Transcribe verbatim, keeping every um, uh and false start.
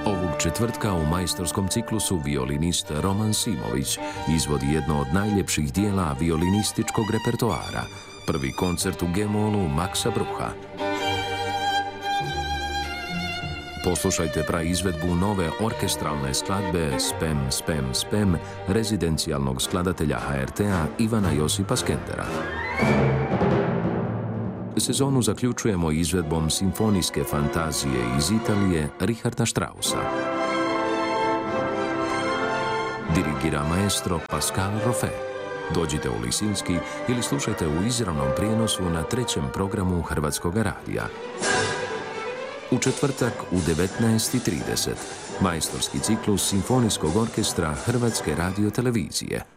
Ovog četvrtka u majstorskom ciklusu violinist Roman Simović izvodi jedno od najljepših dijela violinističkog repertoara, prvi koncert u G-molu Maxa Brucha. Poslušajte praizvedbu nove orkestralne skladbe Spem, spem, spem rezidencijalnog skladatelja H R T-a Ivana Josipa Skendera. Sezonu zaključujemo izvedbom simfonijske fantazije iz Italije Richarda Straussa. Dirigira maestro Pascal Roffe. Dođite u Lisinski ili slušajte u izravnom prijenosu na trećem programu Hrvatskog radija. U četvrtak u devetnaest i trideset majstorski ciklus Simfonijskog orkestra Hrvatske radiotelevizije.